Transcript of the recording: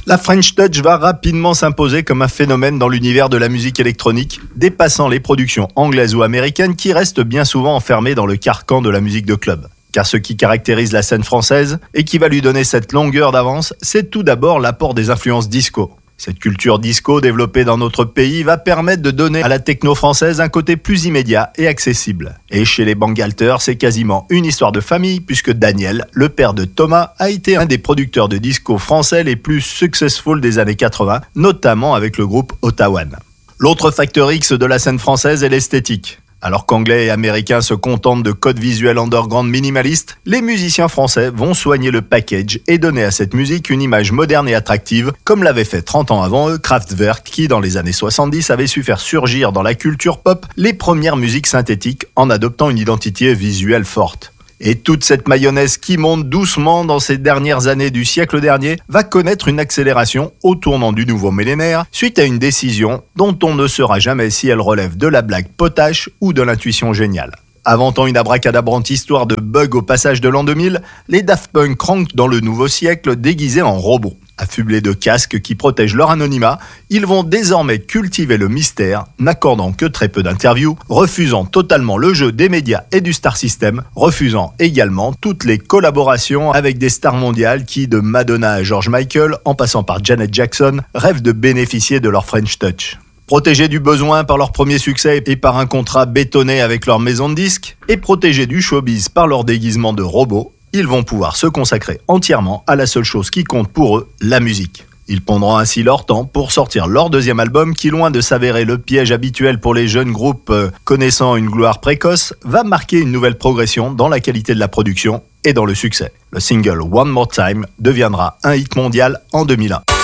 La French Touch va rapidement s'imposer comme un phénomène dans l'univers de la musique électronique, dépassant les productions anglaises ou américaines qui restent bien souvent enfermées dans le carcan de la musique de club. Car ce qui caractérise la scène française et qui va lui donner cette longueur d'avance, c'est tout d'abord l'apport des influences disco. Cette culture disco développée dans notre pays va permettre de donner à la techno française un côté plus immédiat et accessible. Et chez les Bangalters, c'est quasiment une histoire de famille puisque Daniel, le père de Thomas, a été un des producteurs de disco français les plus successful des années 80, notamment avec le groupe Ottawan. L'autre facteur X de la scène française est l'esthétique. Alors qu'anglais et américains se contentent de codes visuels underground minimalistes, les musiciens français vont soigner le package et donner à cette musique une image moderne et attractive, comme l'avait fait 30 ans avant eux Kraftwerk, qui dans les années 70 avait su faire surgir dans la culture pop les premières musiques synthétiques en adoptant une identité visuelle forte. Et toute cette mayonnaise qui monte doucement dans ces dernières années du siècle dernier va connaître une accélération au tournant du nouveau millénaire suite à une décision dont on ne saura jamais si elle relève de la blague potache ou de l'intuition géniale. Inventant une abracadabrante histoire de bug au passage de l'an 2000, les Daft Punk rankent dans le nouveau siècle déguisés en robots. Affublés de casques qui protègent leur anonymat, ils vont désormais cultiver le mystère, n'accordant que très peu d'interviews, refusant totalement le jeu des médias et du star system, refusant également toutes les collaborations avec des stars mondiales qui, de Madonna à George Michael, en passant par Janet Jackson, rêvent de bénéficier de leur French Touch. Protégés du besoin par leur premier succès et par un contrat bétonné avec leur maison de disques, et protégés du showbiz par leur déguisement de robots, ils vont pouvoir se consacrer entièrement à la seule chose qui compte pour eux, la musique. Ils prendront ainsi leur temps pour sortir leur deuxième album qui, loin de s'avérer le piège habituel pour les jeunes groupes connaissant une gloire précoce, va marquer une nouvelle progression dans la qualité de la production et dans le succès. Le single One More Time deviendra un hit mondial en 2001.